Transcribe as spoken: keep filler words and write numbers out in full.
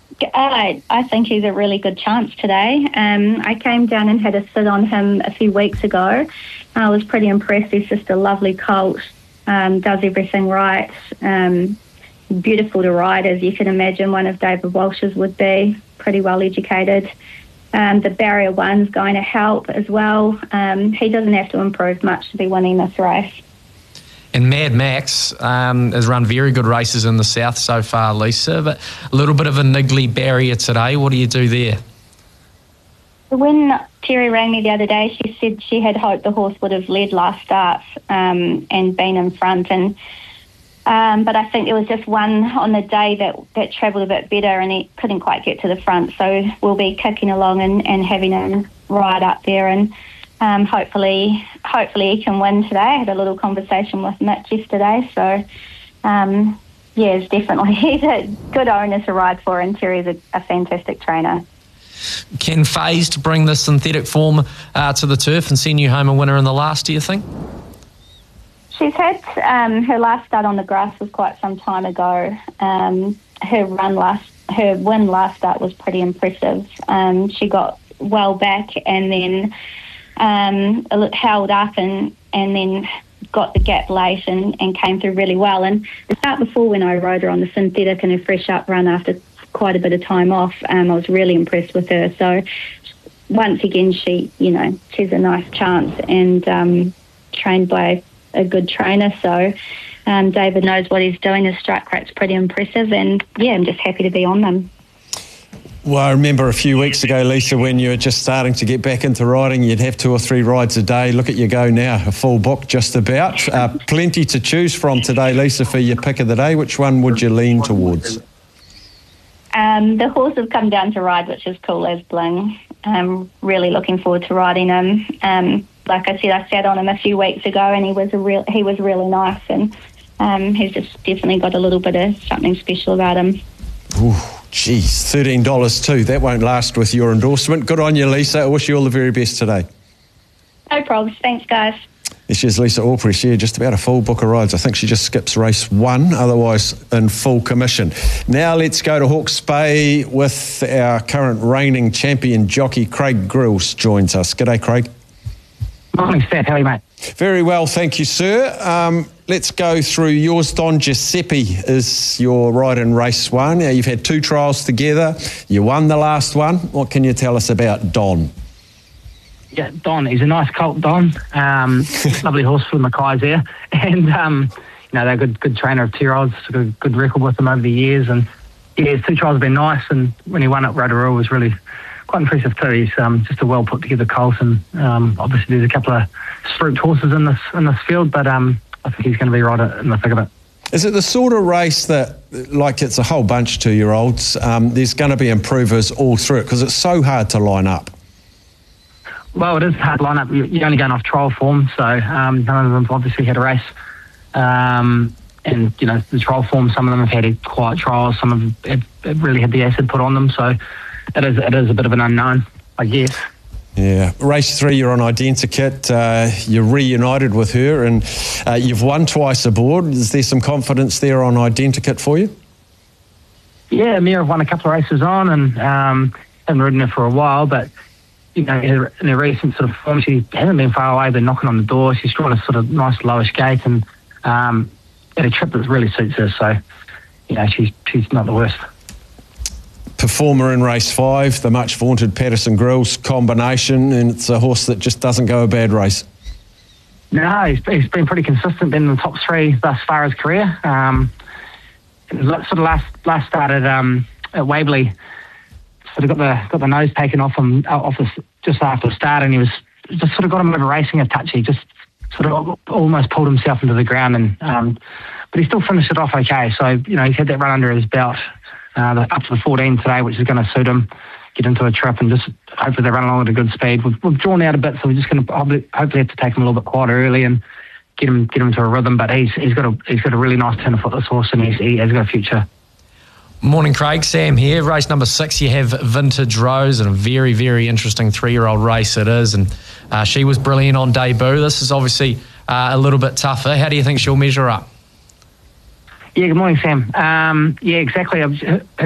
I, I think he's a really good chance today. Um, I came down and had a sit on him a few weeks ago. I was pretty impressed. He's just a lovely colt, um, does everything right. Um, beautiful to ride, as you can imagine one of David Walsh's would be. Pretty well educated. Um, the barrier one's going to help as well. Um, he doesn't have to improve much to be winning this race. And Mad Max um, has run very good races in the south so far, Lisa, but a little bit of a niggly barrier today. What do you do there? When Terry rang me the other day, she said she had hoped the horse would have led last start um, and been in front. And um, but I think there was just one on the day that, that travelled a bit better and he couldn't quite get to the front. So we'll be kicking along and, and having him ride up there and Um, hopefully, hopefully he can win today. I had a little conversation with Mitch yesterday, so um, yeah, it's definitely he's a good owner to ride for, and Terry's a, a fantastic trainer. Can Phased bring the synthetic form uh, to the turf and send you home a winner in the last, do you think? She's had um, her last start on the grass was quite some time ago. Um, her run last, her win last start was pretty impressive. Um, she got well back and then. Um, held up and, and then got the gap late and, and came through really well. And the start before, when I rode her on the synthetic and her fresh up run after quite a bit of time off, um, I was really impressed with her. So once again, she, you know, she's a nice chance and um, trained by a good trainer. So um, David knows what he's doing. His strike rate's pretty impressive, and yeah, I'm just happy to be on them. Well, I remember a few weeks ago, Lisa, when you were just starting to get back into riding, you'd have two or three rides a day. Look at you go now, a full book just about. Uh, plenty to choose from today, Lisa, for your pick of the day. Which one would you lean towards? Um, the horse has come down to ride, which is cool as bling. I'm really looking forward to riding him. Um, like I said, I sat on him a few weeks ago, and he was a real he was really nice, and um, he's just definitely got a little bit of something special about him. Ooh. Geez, thirteen dollars too. That won't last with your endorsement. Good on you, Lisa. I wish you all the very best today. No problems. Thanks, guys. This is Lisa Allpress here, just about a full book of rides. I think she just skips race one, otherwise in full commission. Now let's go to Hawke's Bay with our current reigning champion jockey, Craig Grills, joins us. G'day, Craig. Morning, Steph. How are you, mate? Very well, thank you, sir. Um, let's go through yours. Don Giuseppe is your ride in race one. Now, you've had two trials together. You won the last one. What can you tell us about Don? Yeah, Don. He's a nice colt, Don. Um, lovely horse for the Mackay's there. And, um, you know, they're a good, good trainer of two-year-olds. Got a good record with them over the years. And, yeah, his two trials have been nice. And when he won at Rotorua was really quite impressive too. He's um, just a well put together colt, and um, obviously there's a couple of spruiked horses in this in this field, but um, I think he's going to be right in the thick of it. Is it the sort of race that, like it's a whole bunch of two-year-olds, um, there's going to be improvers all through it because it's so hard to line up? Well, it is a hard line up. You're only going off trial form, so um, none of them have obviously had a race. Um, and, you know, the trial form, some of them have had quiet trials, some of them have, have really had the acid put on them, so it is, it is a bit of an unknown, I guess. Yeah. Race three, you're on Identikit. Uh, you're reunited with her, and uh, you've won twice aboard. Is there some confidence there on Identikit for you? Yeah, Mira have won a couple of races on, and um, haven't ridden her for a while, but, you know, in her, in her recent sort of form, she hasn't been far away. They're knocking on the door. She's drawn a sort of nice lowish gate, and um, at a trip that really suits her. So, you know, she's she's not the worst. Performer in race five, the much vaunted Patterson Grills combination, and it's a horse that just doesn't go a bad race. No, he's, he's been pretty consistent, been in the top three thus far his career. Um, sort of last last started um, at Waverley, sort of got the got the nose taken off him off the, just after the start, and he was just sort of got him over racing a touch. He just sort of almost pulled himself into the ground, and um, but he still finished it off okay. So, you know, he's had that run under his belt. Uh, up to the fourteen today, which is going to suit him, get into a trip and just hopefully they run along at a good speed. We've, we've drawn out a bit, so we're just going to hopefully, hopefully have to take him a little bit quieter early and get him get him to a rhythm. But he's he's got a he's got a really nice turn of foot, this horse, and he's, he has got a future. Morning, Craig. Sam here. Race number six, you have Vintage Rose, and a very, very interesting three-year-old race it is. And uh, she was brilliant on debut. This is obviously uh, a little bit tougher. How do you think she'll measure up? Yeah, good morning, Sam. Um, yeah, exactly.